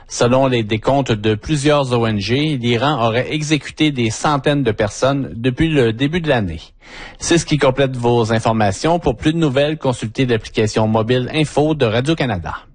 Selon les décomptes de plusieurs ONG, l'Iran aurait exécuté des centaines de personnes depuis le début de l'année. C'est ce qui complète vos informations. Pour plus de nouvelles, consultez l'application mobile Info de Radio-Canada.